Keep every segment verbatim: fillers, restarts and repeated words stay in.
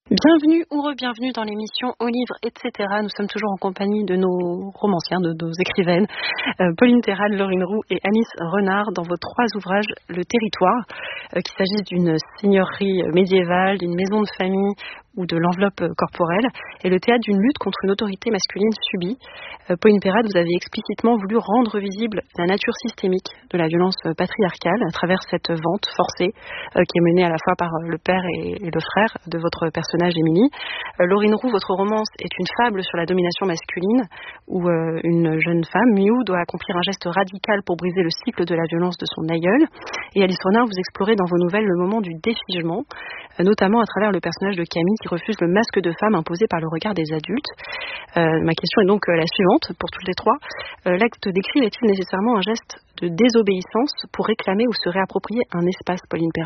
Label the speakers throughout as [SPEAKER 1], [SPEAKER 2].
[SPEAKER 1] Bienvenue ou re-bienvenue dans l'émission Au livre, et cetera. Nous sommes toujours en compagnie de nos romancières, de nos écrivaines, euh, Pauline Terrade, Laurine Roux et Alice Renard, dans vos trois ouvrages, Le Territoire, euh, qu'il s'agisse d'une seigneurie médiévale, d'une maison de famille ou de l'enveloppe corporelle, et le théâtre d'une lutte contre une autorité masculine subie. Euh, Pauline Terrade, vous avez explicitement voulu rendre visible la nature systémique de la violence patriarcale à travers cette vente forcée euh, qui est menée à la fois par le père et, et le frère de votre personnage Émilie. Euh, Laurine Roux, votre romance est une fable sur la domination masculine où euh, une jeune femme, Miou, doit accomplir un geste radical pour briser le cycle de la violence de son aïeul. Et Alice Renard, vous explorez dans vos nouvelles le moment du défigement, euh, notamment à travers le personnage de Camille qui refuse le masque de femme imposé par le regard des adultes. Euh, ma question est donc euh, la suivante pour toutes les trois. Euh, l'acte d'écrire est-il nécessairement un geste de désobéissance pour réclamer ou se réapproprier un espace, Pauline Terrade ?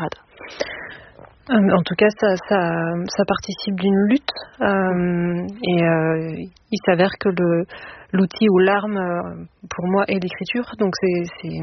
[SPEAKER 2] En tout cas, ça, ça, ça participe d'une lutte euh, et euh, il s'avère que le, l'outil ou l'arme euh, pour moi est l'écriture. Donc c'est, c'est,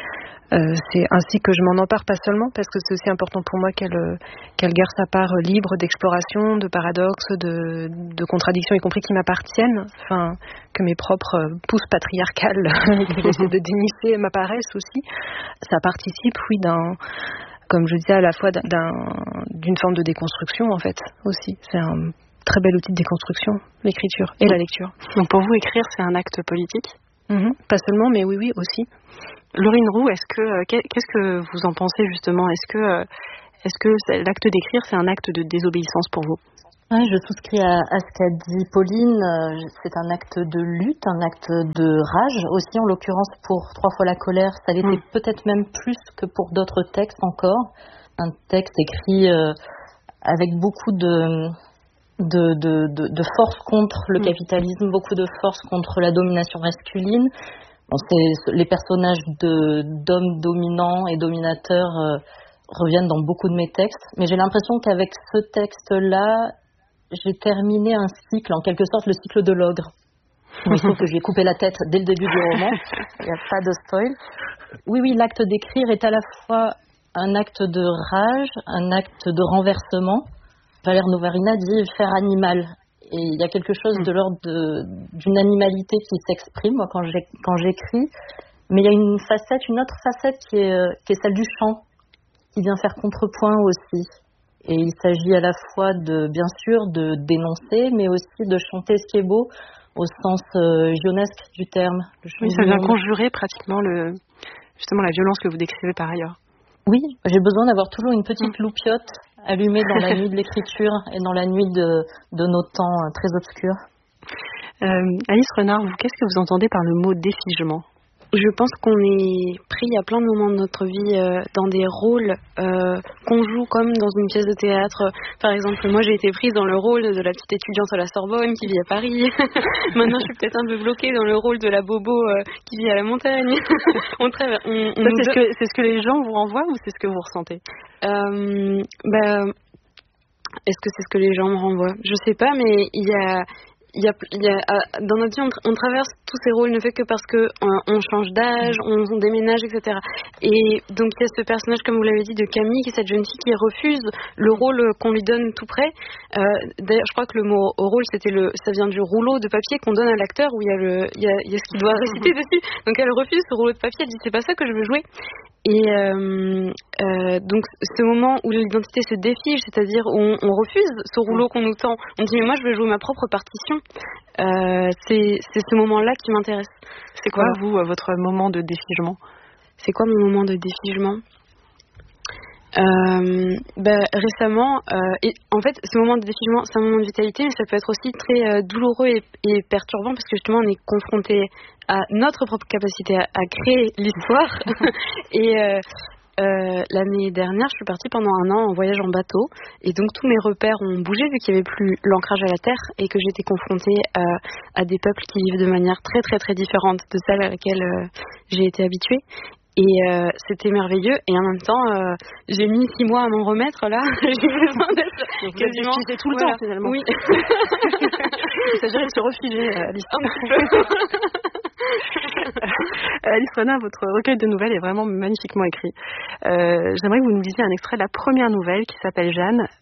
[SPEAKER 2] euh, c'est ainsi que je m'en empare, pas seulement parce que c'est aussi important pour moi qu'elle, qu'elle garde sa part libre d'exploration, de paradoxes, de, de contradictions, y compris qui m'appartiennent, enfin que mes propres pousses patriarcales que j'essaie de dénicher m'apparaissent aussi. Ça participe, oui, d'un comme je disais, à la fois d'un, d'une forme de déconstruction, en fait, aussi. C'est un très bel outil de déconstruction, l'écriture et la lecture.
[SPEAKER 1] Donc pour vous, écrire, c'est un acte politique ?
[SPEAKER 2] Mmh, pas seulement, mais oui, oui, aussi.
[SPEAKER 1] Laurine Roux, est-ce que, qu'est-ce que vous en pensez, justement ? Est-ce que, est-ce que l'acte d'écrire, c'est un acte de désobéissance pour vous ?
[SPEAKER 3] Oui, je souscris à, à ce qu'a dit Pauline. C'est un acte de lutte, un acte de rage aussi, en l'occurrence pour Trois fois la colère. Ça l'était mmh. peut-être même plus que pour d'autres textes encore. Un texte écrit euh, avec beaucoup de, de, de, de, de force contre le mmh. capitalisme, beaucoup de force contre la domination masculine. Bon, c'est, les personnages de, d'hommes dominants et dominateurs euh, reviennent dans beaucoup de mes textes. Mais j'ai l'impression qu'avec ce texte-là, j'ai terminé un cycle, en quelque sorte le cycle de l'ogre. Il se trouve que je lui ai coupé la tête dès le début du roman. Il n'y a pas de spoil. Oui, oui, l'acte d'écrire est à la fois un acte de rage, un acte de renversement. Valère Novarina dit faire animal. Et il y a quelque chose de l'ordre de, d'une animalité qui s'exprime moi, quand, j'ai, quand j'écris. Mais il y a une facette, une autre facette qui est, qui est celle du chant, qui vient faire contrepoint aussi. Et il s'agit à la fois de, bien sûr, de dénoncer, mais aussi de chanter ce qui est beau au sens euh, gionesque du terme.
[SPEAKER 1] Oui, ça vient conjurer pratiquement le, justement la violence que vous décrivez par ailleurs.
[SPEAKER 3] Oui, j'ai besoin d'avoir toujours une petite mmh. loupiote allumée dans la nuit de l'écriture et dans la nuit de, de nos temps euh, très obscurs.
[SPEAKER 1] Euh, Alice Renard, vous, qu'est-ce que vous entendez par le mot défigement ?
[SPEAKER 4] Je pense qu'on est pris à plein de moments de notre vie euh, dans des rôles euh, qu'on joue comme dans une pièce de théâtre. Par exemple, moi j'ai été prise dans le rôle de la petite étudiante à la Sorbonne qui vit à Paris. Maintenant je suis peut-être un peu bloquée dans le rôle de la bobo euh, qui vit à la montagne. on traverse, on, on
[SPEAKER 1] Ça, c'est, ce que, c'est ce que les gens vous renvoient ou c'est ce que vous ressentez ?
[SPEAKER 4] euh, bah, Est-ce que c'est ce que les gens me renvoient ? Je sais pas, mais il y a... Il y a, il y a, dans notre vie, on, tra- on traverse tous ces rôles, ne fait que parce que on, on change d'âge, on, on déménage, et cetera. Et donc il y a ce personnage, comme vous l'avez dit, de Camille, qui est cette jeune fille qui refuse le rôle qu'on lui donne tout près. Euh, d'ailleurs, je crois que le mot au rôle, c'était le, ça vient du rouleau de papier qu'on donne à l'acteur où il y a le, il y a, il y a ce qu'il doit réciter dessus. Donc elle refuse ce rouleau de papier, elle dit c'est pas ça que je veux jouer. Et euh, euh, donc ce moment où l'identité se défige, c'est-à-dire où on, on refuse ce rouleau qu'on nous tend, on dit mais moi je veux jouer ma propre partition, euh, c'est, c'est ce moment-là qui m'intéresse.
[SPEAKER 1] C'est quoi vous, votre moment de défigement ?
[SPEAKER 4] C'est quoi mon moment de défigement ? Euh, bah, récemment, euh, et en fait, ce moment de défigement, c'est un moment de vitalité, mais ça peut être aussi très euh, douloureux et, et perturbant parce que justement, on est confronté à notre propre capacité à, à créer l'histoire. et euh, euh, l'année dernière, je suis partie pendant un an en voyage en bateau, et donc tous mes repères ont bougé vu qu'il n'y avait plus l'ancrage à la terre et que j'étais confrontée à, à des peuples qui vivent de manière très très très différente de celle à laquelle euh, j'ai été habituée. Et euh, c'était merveilleux. Et en même temps, euh, j'ai mis six mois à m'en remettre là. J'ai besoin d'être
[SPEAKER 1] donc vous
[SPEAKER 4] quasiment
[SPEAKER 1] vous tout le
[SPEAKER 4] voilà.
[SPEAKER 1] temps finalement.
[SPEAKER 4] Oui.
[SPEAKER 1] Il s'agirait de se refuger, Alice.
[SPEAKER 4] Un petit peu.
[SPEAKER 1] Alice Renard, votre recueil de nouvelles est vraiment magnifiquement écrit. Euh, j'aimerais que vous nous lisiez un extrait de la première nouvelle qui s'appelle Jeanne.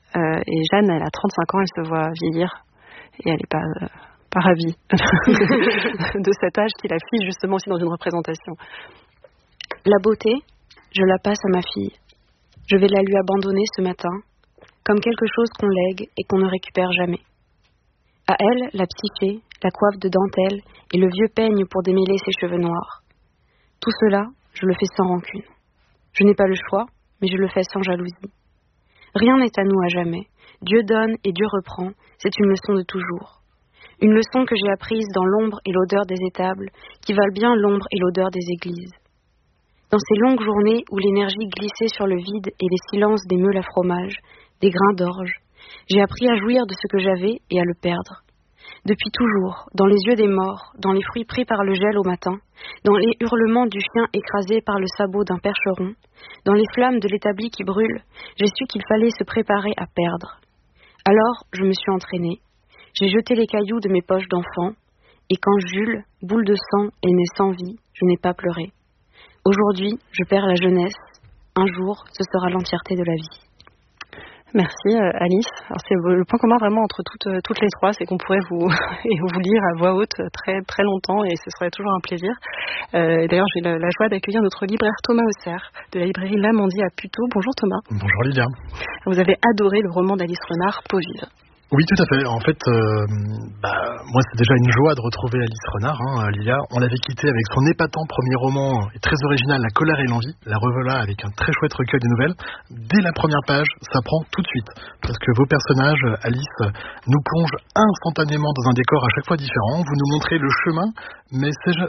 [SPEAKER 1] Euh, et Jeanne, elle a trente-cinq ans, elle se voit vieillir et elle n'est pas, euh, pas ravie de cet âge qui la fige justement aussi dans une représentation.
[SPEAKER 4] La beauté, je la passe à ma fille. Je vais la lui abandonner ce matin, comme quelque chose qu'on lègue et qu'on ne récupère jamais. À elle, la psyché, la coiffe de dentelle et le vieux peigne pour démêler ses cheveux noirs. Tout cela, je le fais sans rancune. Je n'ai pas le choix, mais je le fais sans jalousie. Rien n'est à nous à jamais. Dieu donne et Dieu reprend, c'est une leçon de toujours. Une leçon que j'ai apprise dans l'ombre et l'odeur des étables, qui valent bien l'ombre et l'odeur des églises. Dans ces longues journées où l'énergie glissait sur le vide et les silences des meules à fromage, des grains d'orge, j'ai appris à jouir de ce que j'avais et à le perdre. Depuis toujours, dans les yeux des morts, dans les fruits pris par le gel au matin, dans les hurlements du chien écrasé par le sabot d'un percheron, dans les flammes de l'établi qui brûle, j'ai su qu'il fallait se préparer à perdre. Alors, je me suis entraînée. J'ai jeté les cailloux de mes poches d'enfant, et quand Jules, boule de sang, est né sans vie, je n'ai pas pleuré. Aujourd'hui, je perds la jeunesse. Un jour, ce sera l'entièreté de la vie.
[SPEAKER 1] Merci euh, Alice. Alors, c'est le point commun vraiment entre toutes, euh, toutes les trois, c'est qu'on pourrait vous, vous lire à voix haute très, très longtemps et ce serait toujours un plaisir. Euh, d'ailleurs, j'ai la, la joie d'accueillir notre libraire Thomas Auxerre de la librairie L'Amandie à Puteaux. Bonjour Thomas.
[SPEAKER 5] Bonjour Lilia.
[SPEAKER 1] Vous avez adoré le roman d'Alice Renard, Peau vive.
[SPEAKER 5] Oui, tout à fait. En fait, euh, bah, moi, c'est déjà une joie de retrouver Alice Renard, hein, Lilia. On l'avait quittée avec son épatant premier roman et très original, La colère et l'envie. La revoilà avec un très chouette recueil de nouvelles. Dès la première page, ça prend tout de suite. Parce que vos personnages, Alice, nous plongent instantanément dans un décor à chaque fois différent. Vous nous montrez le chemin, mais